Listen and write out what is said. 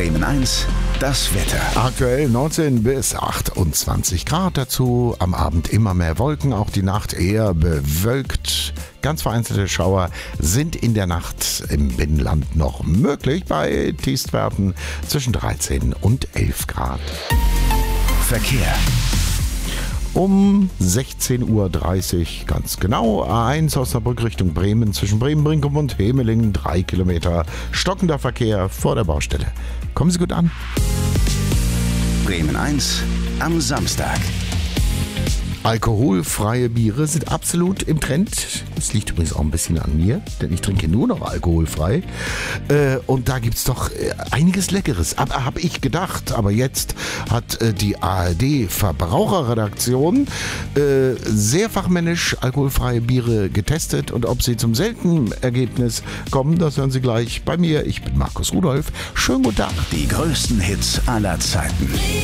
Bremen 1, das Wetter. Aktuell 19 bis 28 Grad, dazu am Abend immer mehr Wolken, auch die Nacht eher bewölkt. Ganz vereinzelte Schauer sind in der Nacht im Binnenland noch möglich bei Tiefstwerten zwischen 13 und 11 Grad. Verkehr. Um 16.30 Uhr ganz genau, A1 Osnabrück Richtung Bremen, zwischen Bremen-Brinkum und Hemelingen 3 Kilometer, stockender Verkehr vor der Baustelle. Kommen Sie gut an. Bremen 1 am Samstag. Alkoholfreie Biere sind absolut im Trend. Das liegt übrigens auch ein bisschen an mir, denn ich trinke nur noch alkoholfrei. Und da gibt es doch einiges Leckeres. Aber habe ich gedacht. Aber jetzt hat die ARD-Verbraucherredaktion sehr fachmännisch alkoholfreie Biere getestet. Und ob sie zum seltenen Ergebnis kommen, das hören Sie gleich bei mir. Ich bin Markus Rudolph. Schönen guten Tag. Die größten Hits aller Zeiten.